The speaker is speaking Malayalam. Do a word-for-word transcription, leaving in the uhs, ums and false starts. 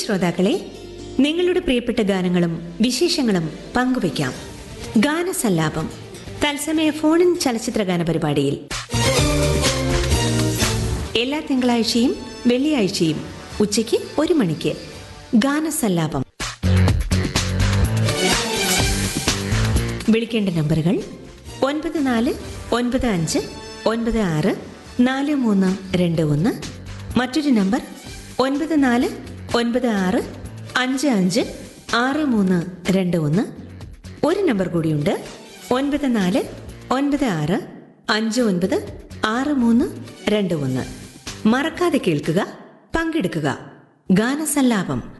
ശ്രോതാക്കളെ, നിങ്ങളുടെ പ്രിയപ്പെട്ട ഗാനങ്ങളും വിശേഷങ്ങളും പങ്കുവയ്ക്കാം. ഗാനസല്ലാപം തത്സമയ ഫോണിൻ ചലച്ചിത്ര ഗാന പരിപാടിയിൽ എല്ലാ തിങ്കളാഴ്ചയും വെള്ളിയാഴ്ചയും ഉച്ചയ്ക്ക് ഒരു മണിക്ക് ഗാനസല്ലാപം. വിളിക്കേണ്ട നമ്പറുകൾ ഒൻപത് നാല് ഒൻപത് അഞ്ച് ഒൻപത് ആറ് നാല് മൂന്ന് രണ്ട് ഒന്ന്, മറ്റൊരു നമ്പർ ഒൻപത് നാല് ഒൻപത് ആറ് അഞ്ച് അഞ്ച് ആറ് മൂന്ന് രണ്ട് ഒന്ന്. ഒരു നമ്പർ കൂടിയുണ്ട്, ഒൻപത് നാല് ഒൻപത് ആറ് അഞ്ച് ഒൻപത് ആറ് മൂന്ന് രണ്ട് ഒന്ന്. മറക്കാതെ കേൾക്കുക, പങ്കെടുക്കുക. ഗാനസല്ലാപം